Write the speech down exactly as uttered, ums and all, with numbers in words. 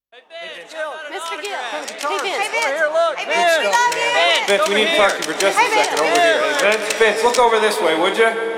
Mister Gill. Hey, Vince. Here, look. Hey, Vince, we love you. Vince, we need to talk to you for just a second over here. Hey, Vince, Vince, look over this way, would you?